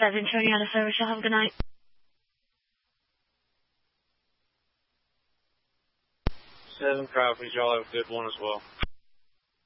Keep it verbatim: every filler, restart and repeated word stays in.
seven, turning out of service. Y'all have a good night. Seven copies. Y'all have a good one as well.